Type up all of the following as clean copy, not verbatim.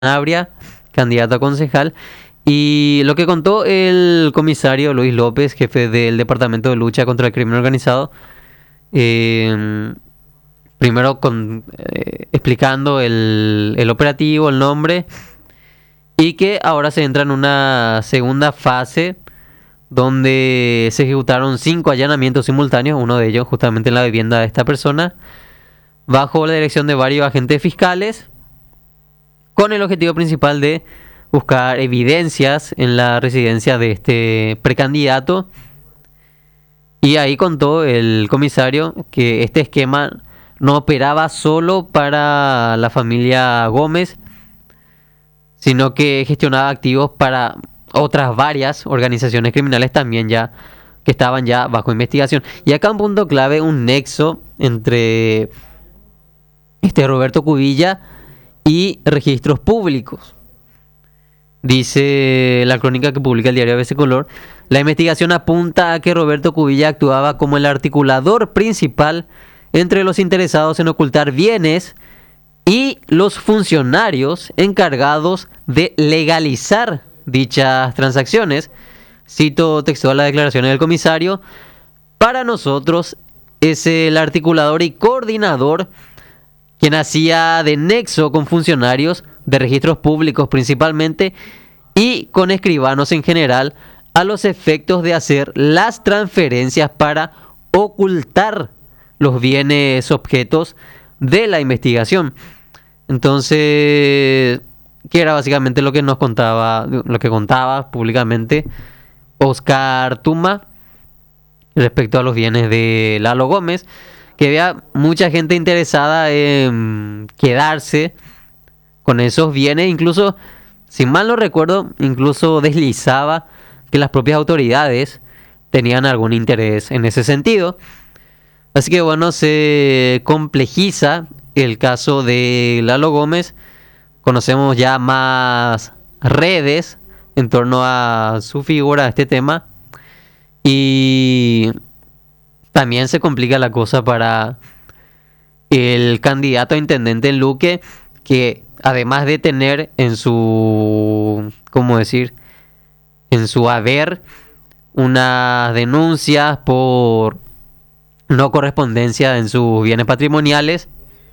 Sanabria, candidato a concejal. Y lo que contó el comisario Luis López, jefe del Departamento de Lucha contra el Crimen Organizado, eh, primero explicando el operativo, el nombre, y que ahora se entra en una segunda fase donde se ejecutaron 5 allanamientos simultáneos, uno de ellos justamente en la vivienda de esta persona, bajo la dirección de varios agentes fiscales, con el objetivo principal de buscar evidencias en la residencia de este precandidato. Y ahí contó el comisario que este esquema no operaba solo para la familia Gómez, sino que gestionaba activos para otras varias organizaciones criminales también ya que estaban ya bajo investigación. Y acá un punto clave, un nexo entre este Roberto Cubilla y registros públicos. Dice la crónica que publica el diario ABC Color, la investigación apunta a que Roberto Cubilla actuaba como el articulador principal entre los interesados en ocultar bienes y los funcionarios encargados de legalizar dichas transacciones. Cito textual la declaración del comisario: para nosotros es el articulador y coordinador quien hacía de nexo con funcionarios de registros públicos principalmente y con escribanos en general a los efectos de hacer las transferencias para ocultar los bienes objetos de la investigación. Entonces, que era básicamente lo que nos contaba, lo que contaba públicamente Oscar Tuma respecto a los bienes de Lalo Gómez, que había mucha gente interesada en quedarse con esos bienes, incluso, si mal no recuerdo, incluso deslizaba que las propias autoridades tenían algún interés en ese sentido. Así que bueno, se complejiza el caso de Lalo Gómez. Conocemos ya más redes en torno a su figura, a este tema. Y también se complica la cosa para el candidato a intendente en Luque, que además de tener en su, ¿cómo decir?, en su haber unas denuncias por no correspondencia en sus bienes patrimoniales,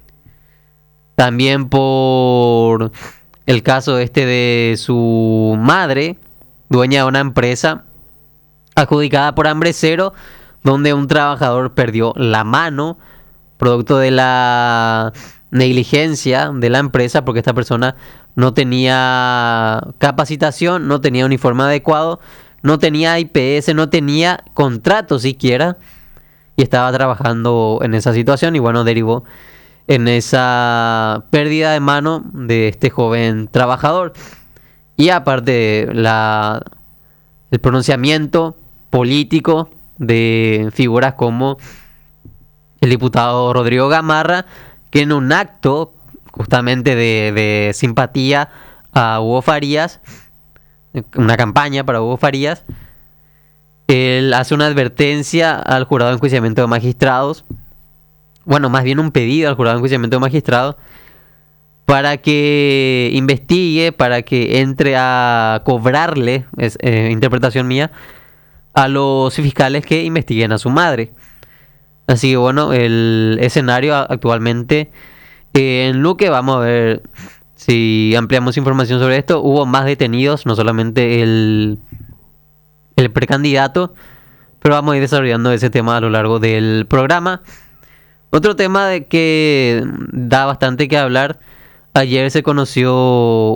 también por el caso este de su madre, dueña de una empresa adjudicada por Hambre Cero, donde un trabajador perdió la mano producto de la negligencia de la empresa, porque esta persona no tenía capacitación, no tenía uniforme adecuado, no tenía IPS, no tenía contrato siquiera, y estaba trabajando en esa situación, y bueno, derivó en esa pérdida de mano de este joven trabajador. Y aparte el pronunciamiento político de figuras como el diputado Rodrigo Gamarra, que en un acto justamente de simpatía a Hugo Farías, una campaña para Hugo Farías, él hace una advertencia al jurado de enjuiciamiento de magistrados, bueno, más bien un pedido al jurado de enjuiciamiento de magistrados para que investigue, para que entre a cobrarle, interpretación mía, a los fiscales que investiguen a su madre. Así que bueno, el escenario actualmente en Luque, vamos a ver si ampliamos información sobre esto. Hubo más detenidos, no solamente el precandidato, pero vamos a ir desarrollando ese tema a lo largo del programa. Otro tema de que da bastante que hablar: ayer se conoció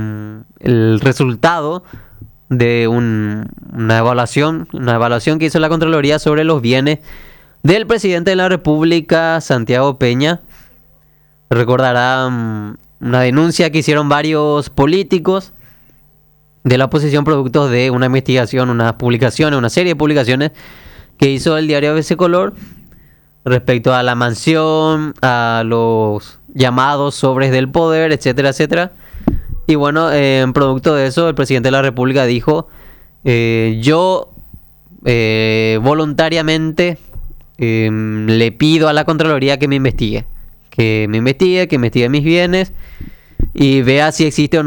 el resultado de una evaluación que hizo la Contraloría sobre los bienes del presidente de la República, Santiago Peña. Recordarán una denuncia que hicieron varios políticos de la oposición producto de una investigación, una serie de publicaciones que hizo el diario ABC Color respecto a la mansión, a los llamados sobres del poder, etcétera, etcétera. Y bueno, en producto de eso, el presidente de la República dijo: yo voluntariamente le pido a la Contraloría que me investigue mis bienes. y vea si existe o no